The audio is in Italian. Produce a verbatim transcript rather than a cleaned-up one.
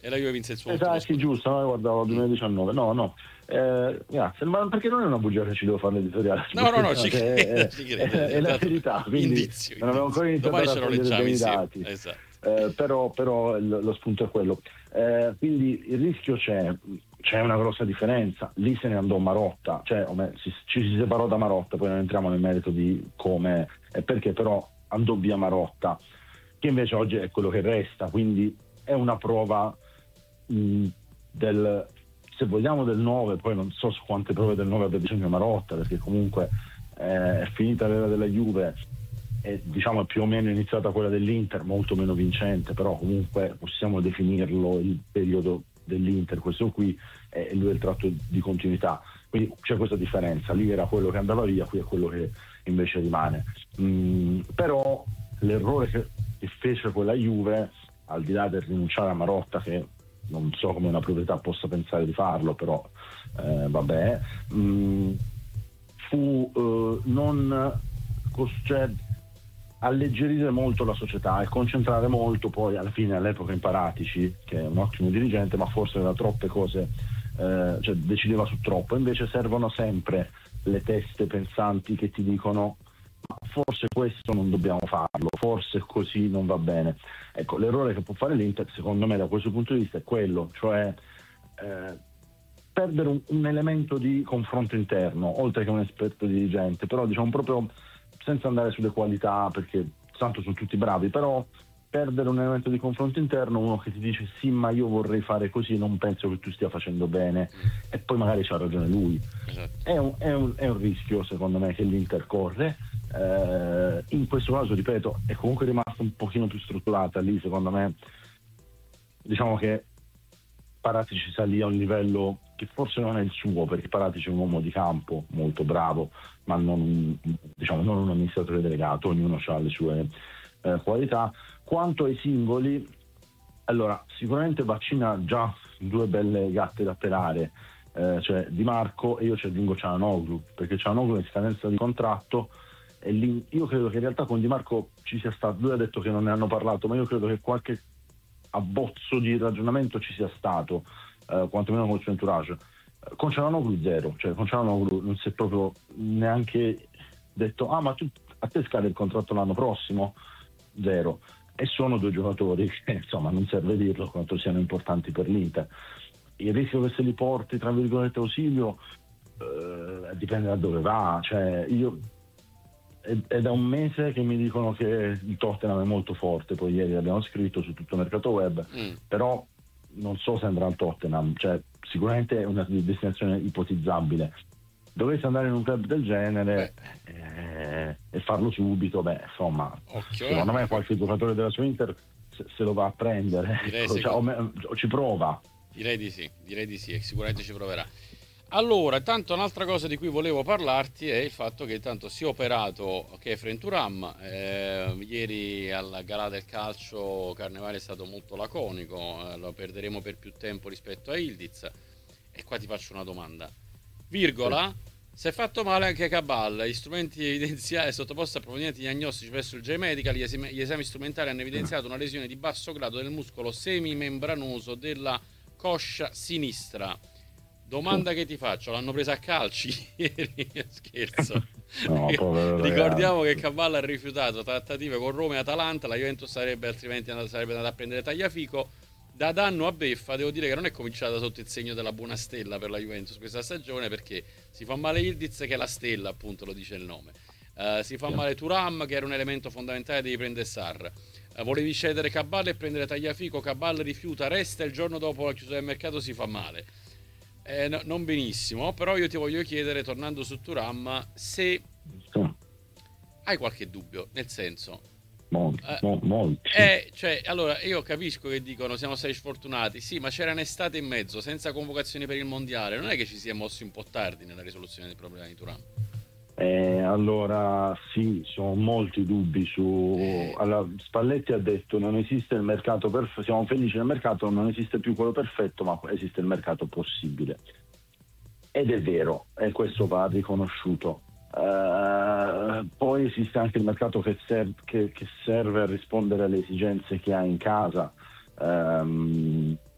E la Juve vinse il suo Esatto, ultimo sì, giusto, no, guardavo duemiladiciannove, no, no, eh, grazie, ma perché non è una bugia che ci devo fare l'editoriale? No, no, no, ci credo, È, ci è, credo. è la verità, quindi Indizio, non avevo indizio. ancora iniziato Domani a ce lo raccogliere leggiamo bene i insieme. dati, Esatto. eh, però, però il, lo spunto è quello. Eh, quindi il rischio c'è, c'è una grossa differenza. Lì se ne andò Marotta, cioè o me, si, ci si separò da Marotta, poi non entriamo nel merito di come e perché, però andò via Marotta, che invece oggi è quello che resta, quindi è una prova mh, del, se vogliamo, del nove. Poi non so su quante prove del nove abbia bisogno Marotta, perché comunque eh, è finita l'era della Juve e diciamo è più o meno iniziata quella dell'Inter, molto meno vincente, però comunque possiamo definirlo il periodo dell'Inter, questo qui, e lui è il tratto di continuità, quindi c'è questa differenza. Lì era quello che andava via, qui è quello che invece rimane. Mm, però l'errore che, che fece quella Juve, al di là del rinunciare a Marotta, che non so come una proprietà possa pensare di farlo, però eh, vabbè, mm, fu eh, non cos- cioè, alleggerire molto la società e concentrare molto, poi alla fine all'epoca in Paratici, che è un ottimo dirigente, ma forse aveva troppe cose, eh, cioè decideva su troppo. Invece servono sempre le teste pensanti che ti dicono forse questo non dobbiamo farlo, forse così non va bene. Ecco, l'errore che può fare l'Inter, secondo me, da questo punto di vista è quello, cioè eh, perdere un, un elemento di confronto interno, oltre che un esperto dirigente, però diciamo proprio senza andare sulle qualità, perché tanto sono tutti bravi, però perdere un elemento di confronto interno, uno che ti dice sì ma io vorrei fare così, non penso che tu stia facendo bene, e poi magari c'ha ragione lui. Esatto. È un, è un, è un rischio secondo me che l'Inter corre. Eh, in questo caso, ripeto, è comunque rimasta un pochino più strutturata lì, secondo me. Diciamo che Paratici salì a un livello che forse non è il suo, perché Paratici è un uomo di campo molto bravo, ma non, diciamo, non un amministratore delegato, ognuno ha le sue eh, qualità. Quanto ai singoli, allora sicuramente Vaccina ha già due belle gatte da pelare, eh, cioè Di Marco, e io ci aggiungo Cianoglu, perché Cianoglu è in scadenza di contratto e lì, io credo che in realtà con Di Marco ci sia stato, lui ha detto che non ne hanno parlato, ma io credo che qualche abbozzo di ragionamento ci sia stato, eh, quantomeno col suo entourage. Con Cianoglu zero, cioè con Cianoglu non si è proprio neanche detto ah ma tu, a te scade il contratto l'anno prossimo, zero. E sono due giocatori che insomma non serve dirlo quanto siano importanti per l'Inter. Il rischio che se li porti tra virgolette Ausilio eh, dipende da dove va, cioè io è, è da un mese che mi dicono che il Tottenham è molto forte, poi ieri l'abbiamo scritto su tutto il mercato web, Mm. però non so se andrà al Tottenham, cioè sicuramente è una destinazione ipotizzabile. Dovesse andare in un club del genere eh, e farlo subito, beh insomma, Occhio, secondo eh. me qualche giocatore della sua Inter se, se lo va a prendere, Direi, ecco, cioè, o, me, o ci prova. direi di sì, direi di sì, e sicuramente ci proverà. Allora, tanto un'altra cosa di cui volevo parlarti è il fatto che tanto si è operato Khéphren Thuram, eh, ieri alla Gala del Calcio Carnevale è stato molto laconico, eh, lo perderemo per più tempo rispetto a Ildiz, e qua ti faccio una domanda, virgola, si è fatto male anche Cabal, gli strumenti evidenziati sottoposti a provvedimenti diagnostici presso il J-Medical, gli esami, gli esami strumentali hanno evidenziato una lesione di basso grado del muscolo semimembranoso della coscia sinistra. Domanda che ti faccio, l'hanno presa a calci ieri? Scherzo. No, povero Ricordiamo che ragazzo. Caballa ha rifiutato trattative con Roma e Atalanta, la Juventus sarebbe altrimenti andata, sarebbe andata a prendere Tagliafico. Da danno a beffa, devo dire che non è cominciata sotto il segno della buona stella per la Juventus questa stagione, perché si fa male Ildiz, che è la stella, appunto, lo dice il nome. Uh, si fa male Thuram, che era un elemento fondamentale, devi prendere Sarr. Uh, volevi cedere Caballa e prendere Tagliafico, Caballa rifiuta, resta, il giorno dopo la chiusura del mercato si fa male. Eh, no, non benissimo, però io ti voglio chiedere, tornando su Thuram, se Sì. hai qualche dubbio, nel senso, Molti, eh, mo- molti. eh, cioè, allora io capisco che dicono siamo stati sfortunati, sì, ma c'era un'estate in mezzo, senza convocazioni per il mondiale, non è che ci si è mossi un po' tardi nella risoluzione del problema di Thuram. Eh, allora sì, sono molti dubbi su. Allora, Spalletti ha detto non esiste il mercato perfetto, siamo felici del mercato, non esiste più quello perfetto, ma esiste il mercato possibile. Ed è vero, e questo va riconosciuto. Uh, poi esiste anche il mercato che, ser- che, che serve a rispondere alle esigenze che ha in casa. Um,